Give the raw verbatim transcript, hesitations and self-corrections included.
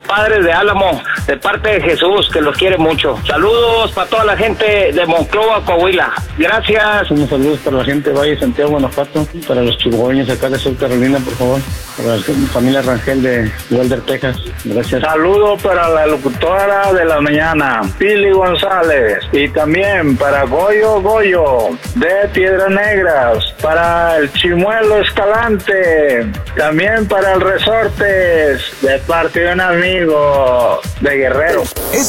padres de Álamo, de parte de Jesús, que los quiere mucho. Saludos para toda la gente de Monclova, Coahuila. Gracias. Unos saludos para la gente de Valle Santiago, Guanajuato, para los chihuahueños acá de Sur Carolina, por favor, para la familia Rangel de Walder, Texas. Gracias. Saludos para la locutora de la mañana, Pili González, y también para Goyo Goyo de Piedras Negras, para el Chimuelo Escalante, también para el Resortes, de parte de un amigo de Guerrero.